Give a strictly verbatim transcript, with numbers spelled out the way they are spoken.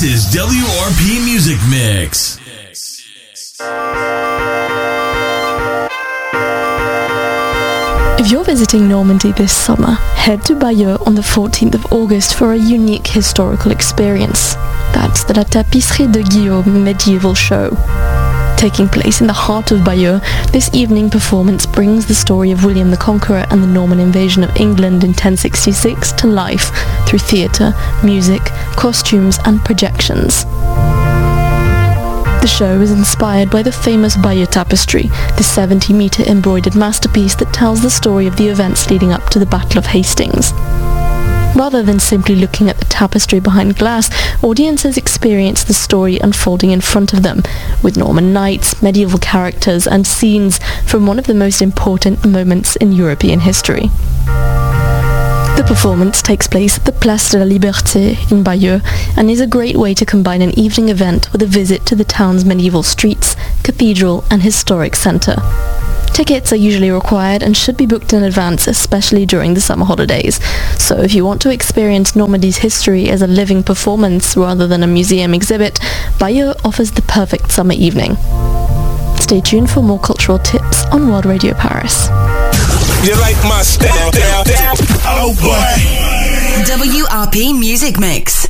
is W R P Music Mix. If you're visiting Normandy this summer, head to Bayeux on the fourteenth of August for a unique historical experience. That's the La Tapisserie de Guillaume medieval show. Taking place in the heart of Bayeux, this evening performance brings the story of William the Conqueror and the Norman invasion of England in ten sixty-six to life through theatre, music, costumes and projections. The show is inspired by the famous Bayeux Tapestry, the seventy-metre embroidered masterpiece that tells the story of the events leading up to the Battle of Hastings. Rather than simply looking at the tapestry behind glass, audiences experience the story unfolding in front of them, with Norman knights, medieval characters, and scenes from one of the most important moments in European history. The performance takes place at the Place de la Liberté in Bayeux and is a great way to combine an evening event with a visit to the town's medieval streets, cathedral, and historic centre. Tickets are usually required and should be booked in advance, especially during the summer holidays. So if you want to experience Normandy's history as a living performance rather than a museum exhibit, Bayeux offers the perfect summer evening. Stay tuned for more cultural tips on World Radio Paris. You like my style? Oh boy! W R P Music Mix.